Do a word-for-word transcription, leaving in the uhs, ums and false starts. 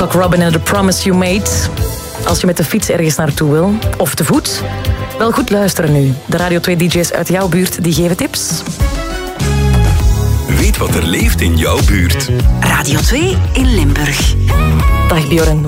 Cock Robin en The Promise You Made. Als je met de fiets ergens naartoe wil, of te voet, wel goed luisteren nu. De Radio twee D J's uit jouw buurt die geven tips. Weet wat er leeft in jouw buurt. Radio twee in Limburg. Dag Bjorn.